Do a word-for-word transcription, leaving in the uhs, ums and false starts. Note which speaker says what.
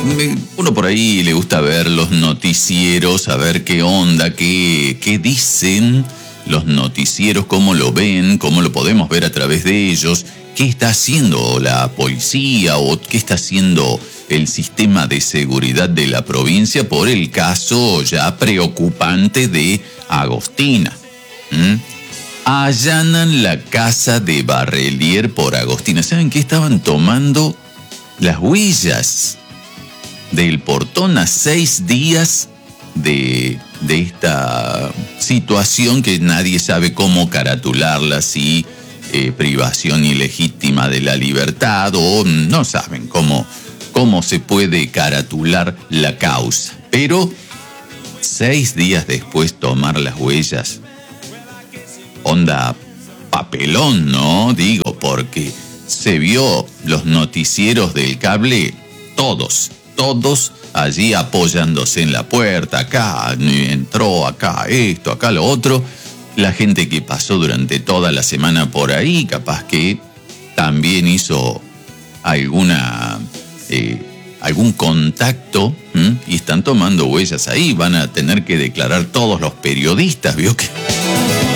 Speaker 1: uno por ahí le gusta ver los noticieros, a ver qué onda, qué, qué dicen los noticieros, cómo lo ven, cómo lo podemos ver a través de ellos, qué está haciendo la policía o qué está haciendo el sistema de seguridad de la provincia por el caso ya preocupante de Agostina. ¿Mm? Allanan la casa de Barrelier por Agostina. ¿Saben qué? Estaban tomando las huellas del portón a seis días de, de esta situación que nadie sabe cómo caratularla, si eh, privación ilegítima de la libertad o no saben cómo, cómo se puede caratular la causa. Pero seis días después tomar las huellas, onda papelón, ¿no? Digo, porque se vio los noticieros del cable, todos, todos allí apoyándose en la puerta, acá entró, acá esto, acá lo otro. La gente que pasó durante toda la semana por ahí, capaz que también hizo alguna, eh, algún contacto, ¿m? Y están tomando huellas ahí. Van a tener que declarar todos los periodistas, ¿vio? Que